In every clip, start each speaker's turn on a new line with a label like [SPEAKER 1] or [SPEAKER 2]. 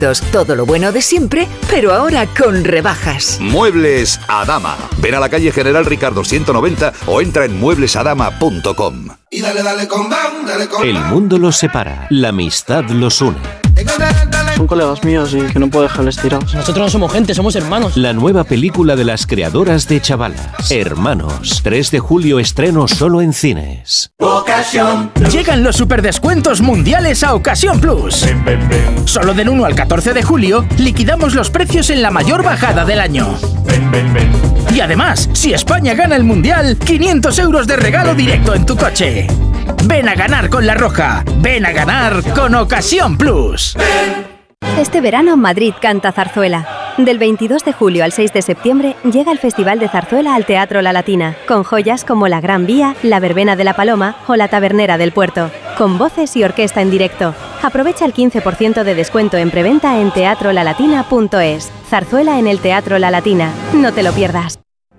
[SPEAKER 1] Todo lo bueno de siempre, pero ahora con rebajas.
[SPEAKER 2] Muebles Adama. Ven a la calle General Ricardo 190 o entra en mueblesadama.com.
[SPEAKER 3] Y dale con bam, dale con
[SPEAKER 4] El mundo los separa, la amistad los une.
[SPEAKER 5] Son colegas míos y que no puedo dejarles tirados.
[SPEAKER 6] Nosotros no somos gente, somos hermanos.
[SPEAKER 4] La nueva película de las creadoras de Chavalas, Hermanos. 3 de julio estreno solo en cines.
[SPEAKER 7] Ocasión. Llegan los superdescuentos mundiales a Ocasión Plus. Solo del 1 al 14 de julio liquidamos los precios en la mayor bajada del año. Y además, si España gana el mundial, 500 euros de regalo directo en tu coche. Ven a ganar con La Roja. Ven a ganar con Ocasión Plus.
[SPEAKER 8] Este verano Madrid canta zarzuela. Del 22 de julio al 6 de septiembre llega el Festival de Zarzuela al Teatro La Latina, con joyas como La Gran Vía, La Verbena de la Paloma o La Tabernera del Puerto, con voces y orquesta en directo. Aprovecha el 15% de descuento en preventa en teatrolalatina.es. Zarzuela en el Teatro La Latina. No te lo pierdas.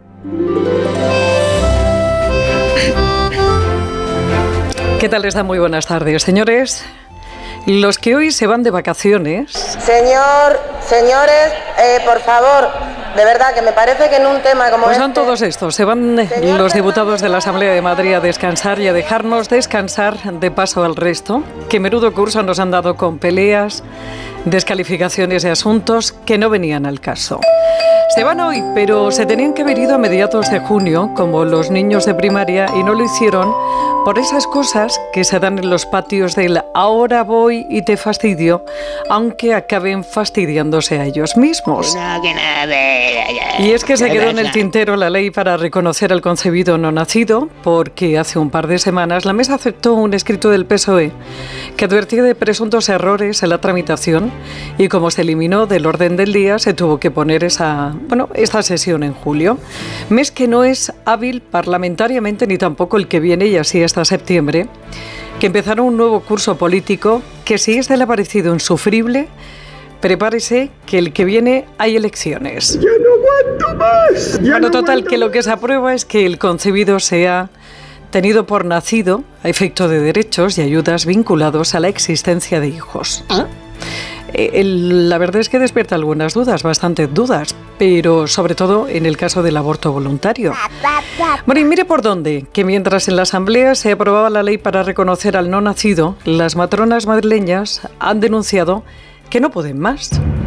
[SPEAKER 9] ¿Qué tal les da? Muy buenas tardes, señores. Los que hoy se van de vacaciones...
[SPEAKER 10] Señores, por favor, de verdad que me parece que en un tema como
[SPEAKER 9] pues son todos estos, se van los diputados de la Asamblea de Madrid a descansar y a dejarnos descansar de paso al resto, que menudo curso nos han dado con peleas, descalificaciones de asuntos que no venían al caso. Se van hoy, pero se tenían que haber ido a mediados de junio, como los niños de primaria, y no lo hicieron por esas cosas que se dan en los patios del ahora voy y te fastidio, aunque acaben fastidiándose a ellos mismos. Y es que se quedó en el tintero la ley para reconocer al concebido no nacido, porque hace un par de semanas la mesa aceptó un escrito del PSOE que advertía de presuntos errores en la tramitación, y como se eliminó del orden del día, se tuvo que poner esta sesión en julio. Mes que no es hábil parlamentariamente ni tampoco el que viene, y así hasta septiembre, que empezará un nuevo curso político que, si es del aparecido insufrible, prepárese que el que viene hay elecciones.
[SPEAKER 3] ¡Ya no aguanto más!
[SPEAKER 9] Bueno, total, que lo que se aprueba es que el concebido sea tenido por nacido a efecto de derechos y ayudas vinculados a la existencia de hijos. La verdad es que despierta algunas dudas, bastantes dudas, pero sobre todo en el caso del aborto voluntario. Bueno, y mire por dónde, que mientras en la Asamblea se aprobaba la ley para reconocer al no nacido, las matronas madrileñas han denunciado que no pueden más.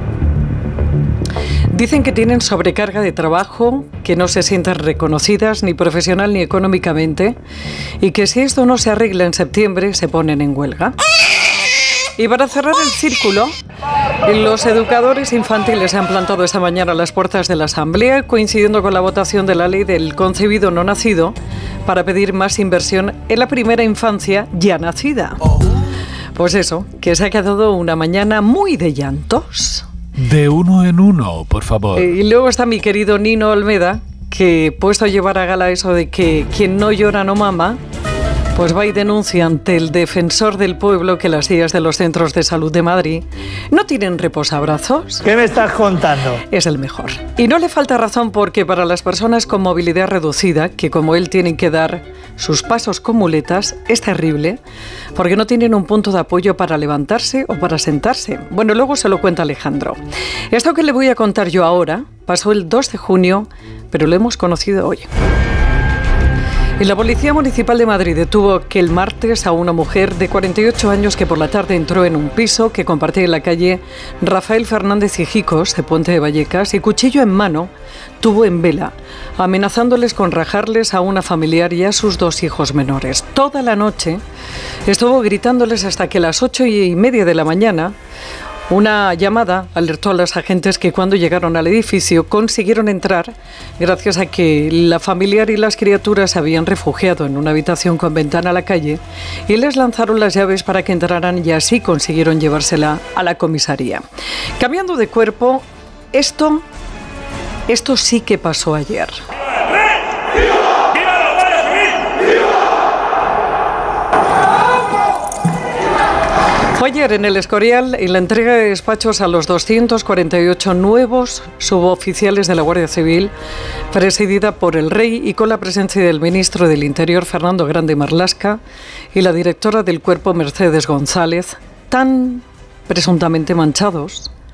[SPEAKER 9] Dicen que tienen sobrecarga de trabajo, que no se sienten reconocidas ni profesional ni económicamente, y que si esto no se arregla en septiembre se ponen en huelga. Y para cerrar el círculo, los educadores infantiles se han plantado esta mañana a las puertas de la Asamblea, coincidiendo con la votación de la ley del concebido no nacido, para pedir más inversión en la primera infancia ya nacida. Pues eso, que se ha quedado una mañana muy de llantos.
[SPEAKER 11] De uno en uno, por favor.
[SPEAKER 9] Y luego está mi querido Nino Olmeda, que puesto a llevar a gala eso de que quien no llora no mama, pues va y denuncia ante el defensor del pueblo que las sillas de los centros de salud de Madrid no tienen reposabrazos.
[SPEAKER 12] ¿Qué me estás contando?
[SPEAKER 9] Es el mejor. Y no le falta razón, porque para las personas con movilidad reducida, que como él tienen que dar sus pasos con muletas, es terrible, porque no tienen un punto de apoyo para levantarse o para sentarse. Bueno, luego se lo cuenta Alejandro. Esto que le voy a contar yo ahora pasó el 2 de junio, pero lo hemos conocido hoy. Y la Policía Municipal de Madrid detuvo aquel martes a una mujer de 48 años que por la tarde entró en un piso que compartía en la calle Rafael Fernández Hijicos de Puente de Vallecas, y cuchillo en mano tuvo en vela, amenazándoles con rajarles a una familiar y a sus 2 hijos menores. Toda la noche estuvo gritándoles hasta que a las 8:30 de la mañana una llamada alertó a los agentes, que cuando llegaron al edificio consiguieron entrar gracias a que la familiar y las criaturas se habían refugiado en una habitación con ventana a la calle, y les lanzaron las llaves para que entraran, y así consiguieron llevársela a la comisaría. Cambiando de cuerpo, esto sí que pasó ayer. Fue ayer en el Escorial, en la entrega de despachos a los 248 nuevos suboficiales de la Guardia Civil, presidida por el Rey y con la presencia del ministro del Interior, Fernando Grande Marlaska, y la directora del Cuerpo, Mercedes González, tan presuntamente manchados